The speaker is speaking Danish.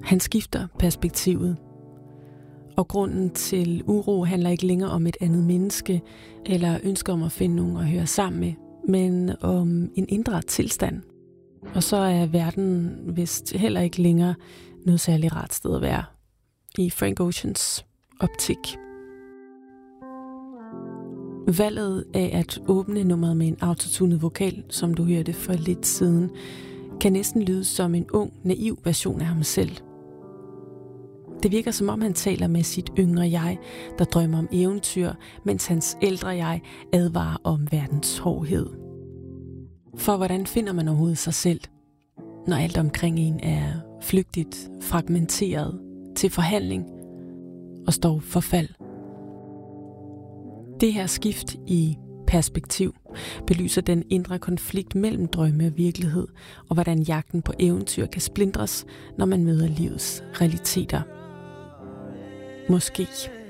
Han skifter perspektivet. Og grunden til uro handler ikke længere om et andet menneske, eller ønsker om at finde nogen at høre sammen med, men om en indre tilstand. Og så er verden vist heller ikke længere noget særligt rart sted at være, i Frank Oceans optik. Valget af at åbne nummeret med en autotunet vokal, som du hørte for lidt siden, kan næsten lyde som en ung, naiv version af ham selv. Det virker som om han taler med sit yngre jeg, der drømmer om eventyr, mens hans ældre jeg advarer om verdens hårdhed. For hvordan finder man overhovedet sig selv, når alt omkring en er flygtigt, fragmenteret, til forhandling og står for fald? Det her skift i perspektiv belyser den indre konflikt mellem drømme og virkelighed, og hvordan jagten på eventyr kan splintres, når man møder livets realiteter. Måske